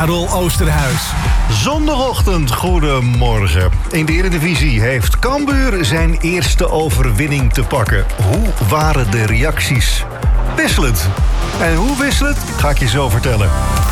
Karel Oosterhuis. Zondagochtend, goedemorgen. In de Eredivisie heeft Cambuur zijn eerste overwinning te pakken. Hoe waren de reacties? Wisselend. En hoe wisselend, ga ik je zo vertellen.